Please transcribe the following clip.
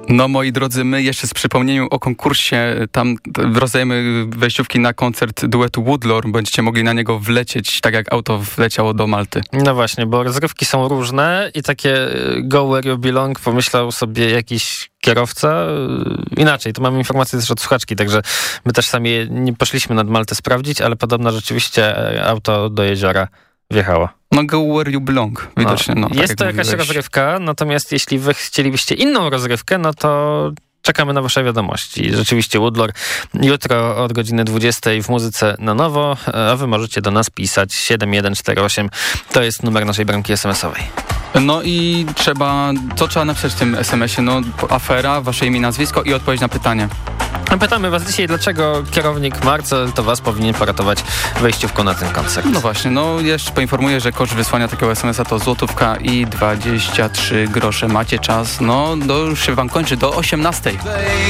No moi drodzy, my jeszcze z przypomnieniem o konkursie, tam rozdajemy wejściówki na koncert duetu Woodlore. Będziecie mogli na niego wlecieć, tak jak auto wleciało do Malty. No właśnie, bo rozrywki są różne i takie go where you belong pomyślał sobie jakiś kierowca. Inaczej, tu mamy informację też od słuchaczki, także my też sami nie poszliśmy nad Maltę sprawdzić, ale podobno rzeczywiście auto do jeziora wjechało. No go where you belong, widocznie. No, tak jest to jakaś rozrywka, natomiast jeśli wy chcielibyście inną rozrywkę, no to czekamy na wasze wiadomości. Rzeczywiście Woodlore jutro od godziny 20 w Muzyce na Nowo, a wy możecie do nas pisać 7148. To jest numer naszej bramki SMS-owej. No i co trzeba napisać w tym SMS-ie? No afera, wasze imię, nazwisko i odpowiedź na pytanie. Pytamy was dzisiaj, dlaczego kierownik Marcel to was powinien poratować wejściówką na ten koncert. No właśnie, no jeszcze poinformuję, że koszt wysłania takiego SMS-a to złotówka i 23 grosze. Macie czas, no już się wam kończy do 18.